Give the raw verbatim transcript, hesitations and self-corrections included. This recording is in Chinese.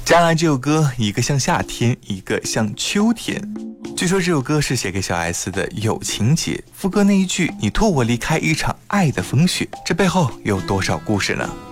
接下来这首歌，一个像夏天，一个像秋天。据说这首歌是写给小 S 的友情节，副歌那一句你托我离开一场爱的风雪，这背后有多少故事呢？